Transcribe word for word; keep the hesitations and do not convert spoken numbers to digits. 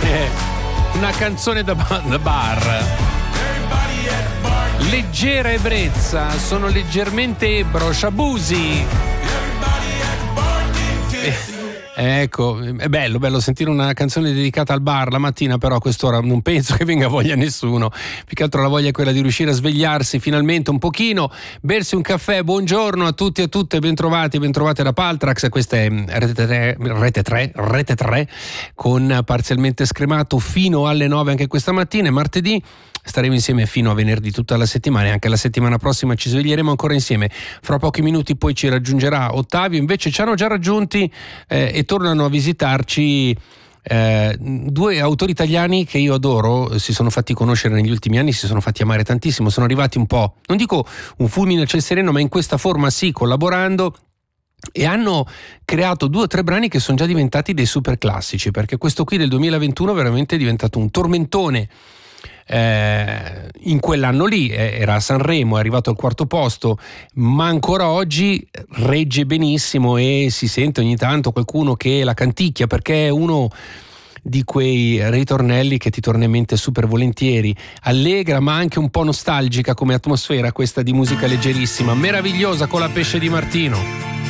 è una canzone da, da bar. Leggera ebbrezza, sono leggermente ebbro, Shabuzi. Eh. Ecco, è bello, bello sentire una canzone dedicata al bar la mattina, però a quest'ora non penso che venga voglia a nessuno. Più che altro la voglia è quella di riuscire a svegliarsi finalmente un pochino, bersi un caffè. Buongiorno a tutti e a tutte, bentrovati, bentrovate da Paltrax. Questa è Rete tre, Rete tre, Rete tre con Parzialmente Scremato fino alle nove anche questa mattina. È martedì. Staremo insieme fino a venerdì tutta la settimana e anche la settimana prossima ci sveglieremo ancora insieme. Fra pochi minuti poi ci raggiungerà Ottavio, invece ci hanno già raggiunti eh, e tornano a visitarci eh, due autori italiani che io adoro, si sono fatti conoscere negli ultimi anni, si sono fatti amare tantissimo, sono arrivati un po', non dico un fulmine a ciel sereno, ma in questa forma sì, collaborando. E hanno creato due o tre brani che sono già diventati dei super classici, perché questo qui del duemilaventuno veramente è diventato un tormentone. Eh, in quell'anno lì eh, era a Sanremo, è arrivato al quarto posto, ma ancora oggi regge benissimo e si sente ogni tanto qualcuno che la canticchia, perché è uno di quei ritornelli che ti torna in mente super volentieri, allegra ma anche un po' nostalgica come atmosfera, questa di musica leggerissima, meravigliosa con la Pesce di Martino.